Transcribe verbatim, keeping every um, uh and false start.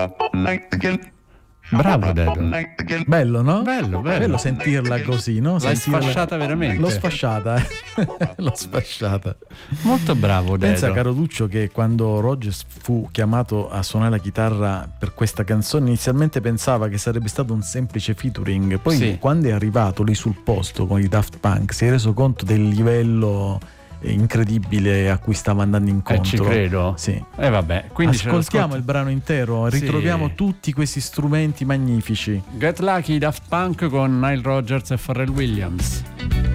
Bravo Dedo. Bello, no? Bello, bello. Bello sentirla così, no? L'hai Sentirla... sfasciata veramente. L'ho sfasciata, eh. L'ho sfasciata. Molto bravo Dedo. Pensa, caro Duccio, che quando Rogers fu chiamato a suonare la chitarra per questa canzone, inizialmente pensava che sarebbe stato un semplice featuring. Poi Sì. quando è arrivato lì sul posto con i Daft Punk si è reso conto del livello incredibile a cui stava andando incontro. Eh, ci credo. Sì. E eh, vabbè, quindi ascoltiamo il brano intero, Sì. ritroviamo tutti questi strumenti magnifici. Get Lucky, Daft Punk con Nile Rodgers e Pharrell Williams.